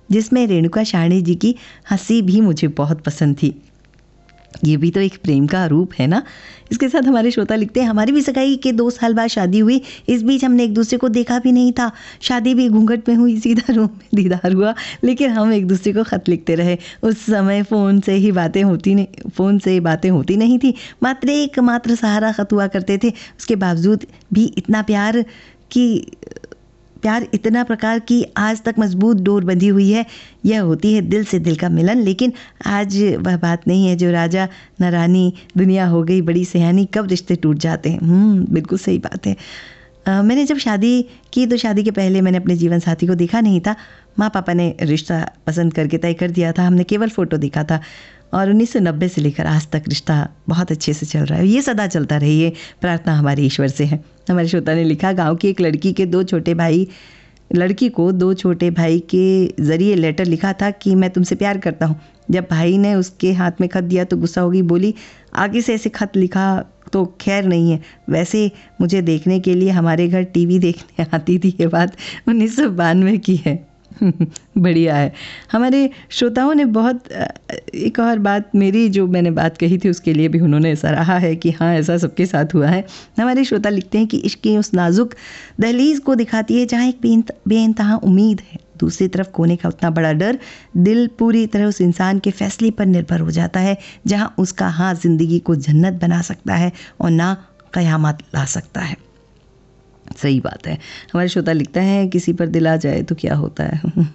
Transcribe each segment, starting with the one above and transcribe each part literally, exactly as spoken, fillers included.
जिसमें रेणुका शाहणे जी की हंसी भी मुझे बहुत पसंद थी। ये भी तो एक प्रेम का रूप है ना। इसके साथ हमारे श्रोता लिखते हैं, हमारी भी सगाई के दो साल बाद शादी हुई, इस बीच हमने एक दूसरे को देखा भी नहीं था, शादी भी घूंघट में हुई, सीधा रूम में दीदार हुआ, लेकिन हम एक दूसरे को ख़त लिखते रहे। उस समय फ़ोन से ही बातें होती नहीं फ़ोन से बातें होती नहीं थी, मात्र एक मात्र सहारा ख़त हुआ करते थे। उसके बावजूद भी इतना प्यार की प्यार इतना प्रकार की आज तक मजबूत डोर बंधी हुई है। यह होती है दिल से दिल का मिलन। लेकिन आज वह बात नहीं है जो राजा न रानी, दुनिया हो गई बड़ी सयानी, कब रिश्ते टूट जाते हैं। हम्म बिल्कुल सही बात है। आ, मैंने जब शादी की तो शादी के पहले मैंने अपने जीवन साथी को देखा नहीं था। माँ पापा ने रिश्ता पसंद करके तय कर दिया था, हमने केवल फ़ोटो देखा था और उन्नीस सौ नब्बे से लेकर आज तक रिश्ता बहुत अच्छे से चल रहा है। ये सदा चलता रही, ये प्रार्थना हमारे ईश्वर से है। हमारे श्रोता ने लिखा, गांव की एक लड़की के दो छोटे भाई लड़की को दो छोटे भाई के ज़रिए लेटर लिखा था कि मैं तुमसे प्यार करता हूँ। जब भाई ने उसके हाथ में खत दिया तो गुस्सा हो गई, बोली आगे से ऐसे खत लिखा तो खैर नहीं है, वैसे मुझे देखने के लिए हमारे घर टीवी देखने आती थी। ये बात उन्नीस सौ बानवे की है। बढ़िया है। हमारे श्रोताओं ने बहुत एक और बात, मेरी जो मैंने बात कही थी उसके लिए भी उन्होंने सराहा है कि हाँ ऐसा सबके साथ हुआ है। हमारे श्रोता लिखते हैं कि इश्क की उस नाजुक दहलीज को दिखाती है जहाँ एक बेइंतहा उम्मीद है, दूसरी तरफ खोने का उतना बड़ा डर। दिल पूरी तरह उस इंसान के फैसले पर निर्भर हो जाता है जहाँ उसका हाथ ज़िंदगी को जन्नत बना सकता है और ना क़यामत ला सकता है। सही बात है। हमारे श्रोता लिखता है, किसी पर दिल आ जाए तो क्या होता है।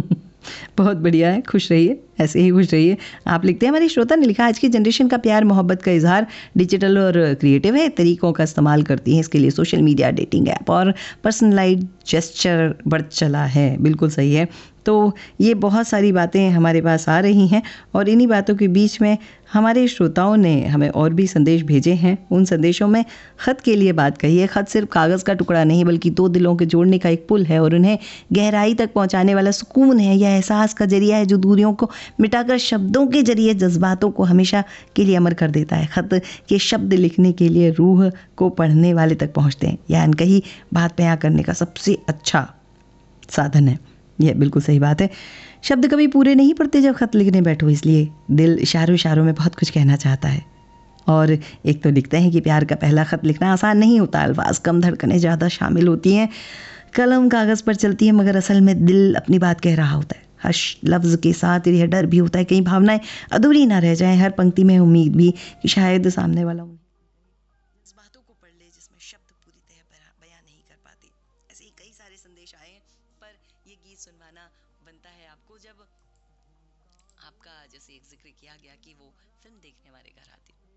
बहुत बढ़िया है, खुश रहिए, ऐसे ही खुश रहिए। आप लिखते हैं, हमारे श्रोता ने लिखा, आज की जनरेशन का प्यार मोहब्बत का इजहार डिजिटल और क्रिएटिव है, तरीक़ों का इस्तेमाल करती हैं इसके लिए सोशल मीडिया, डेटिंग ऐप और पर्सनलाइज्ड जेस्चर बढ़ चला है। बिल्कुल सही है। तो ये बहुत सारी बातें हमारे पास आ रही हैं और इन्हीं बातों के बीच में हमारे श्रोताओं ने हमें और भी संदेश भेजे हैं। उन संदेशों में ख़त के लिए बात कही है। ख़त सिर्फ कागज़ का टुकड़ा नहीं बल्कि दो दिलों के जोड़ने का एक पुल है और उन्हें गहराई तक पहुंचाने वाला सुकून है। यह एहसास का जरिया है जो दूरियों को मिटाकर शब्दों के जरिए जज्बातों को हमेशा के लिए अमर कर देता है। ख़त के शब्द लिखने के लिए रूह को पढ़ने वाले तक पहुँचते हैं। यह अनकही बात बयां करने का सबसे अच्छा साधन है। यह बिल्कुल सही बात है। शब्द कभी पूरे नहीं पड़ते जब ख़त लिखने बैठो, इसलिए दिल इशारों इशारों में बहुत कुछ कहना चाहता है। और एक तो लिखते हैं कि प्यार का पहला ख़त लिखना आसान नहीं होता, अल्फाज कम, धड़कनें ज़्यादा शामिल होती हैं, कलम कागज़ पर चलती है, मगर असल में दिल अपनी बात कह रहा होता है। हर लफ्ज़ के साथ यह डर भी होता है कहीं भावनाएं अधूरी ना रह जाएं। हर पंक्ति में उम्मीद भी कि शायद सामने वाला इस बातों को पढ़ ले जिसमें शब्द पूरी तरह बयां नहीं कर पाते। ऐसे ही कई सारे संदेश आए, पर ये गीत सुनवाना बनता है आपको जब आपका, जैसे एक जिक्र किया गया कि वो फिल्म देखने वाले घर आते